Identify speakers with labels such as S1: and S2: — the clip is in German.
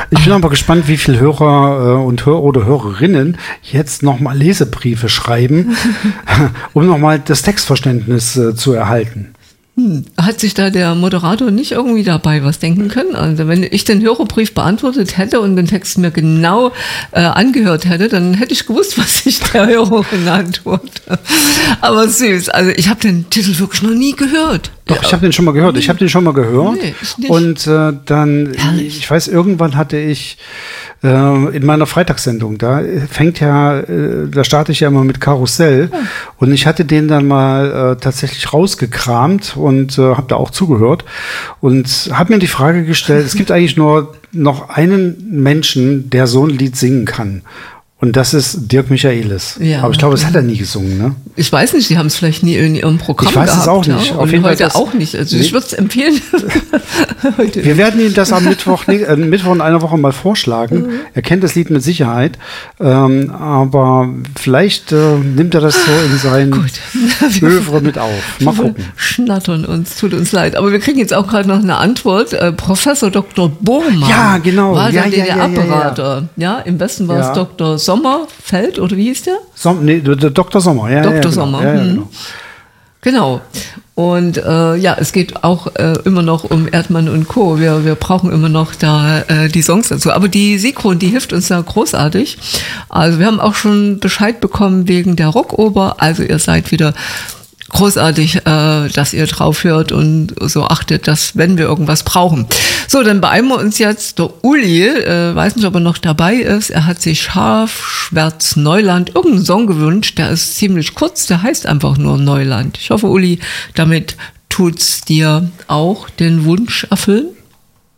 S1: Ich bin aber gespannt, wie viele Hörer und oder Hörerinnen jetzt nochmal Lesebriefe schreiben, um nochmal das Textverständnis zu erhalten.
S2: Hat sich da der Moderator nicht irgendwie dabei was denken können? Also wenn ich den Hörerbrief beantwortet hätte und den Text mir genau angehört hätte, dann hätte ich gewusst, was sich der Hörerin antwortet. Aber süß. Also ich habe den Titel wirklich noch nie gehört.
S1: Doch, ich habe den schon mal gehört.
S2: Nee, ich nicht.
S1: Und dann,
S2: Herrlich.
S1: ich weiß, irgendwann hatte ich in meiner Freitagssendung, da starte ich ja immer mit Karussell und ich hatte den dann mal tatsächlich rausgekramt und habe da auch zugehört und habe mir die Frage gestellt, es gibt eigentlich nur noch einen Menschen, der so ein Lied singen kann. Und das ist Dirk Michaelis.
S2: Ja.
S1: Aber ich glaube, das hat er nie gesungen, ne?
S2: Ich weiß nicht, die haben es vielleicht nie in ihrem Programm
S1: Ich weiß
S2: gehabt.
S1: es auch nicht.
S2: Ja?
S1: Auf
S2: Und
S1: jeden Fall
S2: heute auch nicht. Also ich würde es empfehlen. Heute.
S1: Wir werden ihm das am Mittwoch in einer Woche mal vorschlagen. Er kennt das Lied mit Sicherheit. Aber vielleicht nimmt er das so in sein Övre mit auf. Mal gucken.
S2: Schnattern uns, tut uns leid. Aber wir kriegen jetzt auch gerade noch eine Antwort. Professor Dr. Bormann
S1: Ja, genau.
S2: war
S1: Ja,
S2: der
S1: ja, ja,
S2: DDR-Berater. Ja, im Westen war es Dr. Sommerfeld, oder wie hieß der?
S1: Dr. Sommer. Ja,
S2: Dr.
S1: genau.
S2: Sommer.
S1: Ja, genau.
S2: Genau. Und es geht auch immer noch um Erdmann und Co. Wir brauchen immer noch da die Songs dazu. Aber die Sigrun, die hilft uns da großartig. Also wir haben auch schon Bescheid bekommen wegen der Rockoper. Also ihr seid wieder großartig, dass ihr drauf hört und so achtet, dass wenn wir irgendwas brauchen. So, dann beeilen wir uns jetzt. Der Uli, weiß nicht, ob er noch dabei ist. Er hat sich Schafschwärz Neuland irgendeinen Song gewünscht. Der ist ziemlich kurz, der heißt einfach nur Neuland. Ich hoffe, Uli, damit tut's dir auch den Wunsch erfüllen.